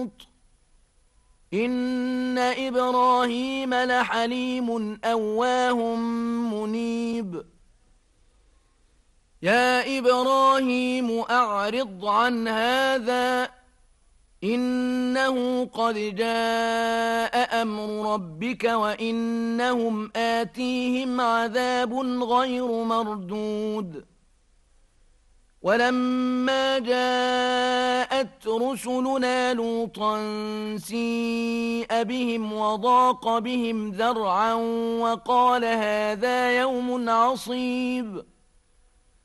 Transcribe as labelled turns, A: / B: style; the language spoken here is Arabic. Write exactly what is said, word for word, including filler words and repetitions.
A: إن إبراهيم لحليم أواه منيب يا إبراهيم أعرض عن هذا إنه قد جاء أمر ربك وإنهم آتيهم عذاب غير مردود ولما جاءت رسلنا لوطا سيء بهم وضاق بهم ذرعا وقال هذا يوم عصيب